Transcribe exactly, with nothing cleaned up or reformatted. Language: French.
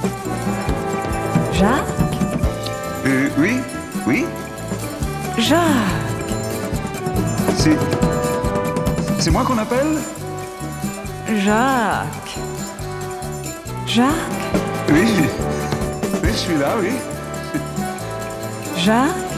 Jacques? Euh, oui, oui, Jacques? c'est... C'est moi qu'on appelle? Jacques? Jacques? Oui, oui, je suis là, oui. Jacques?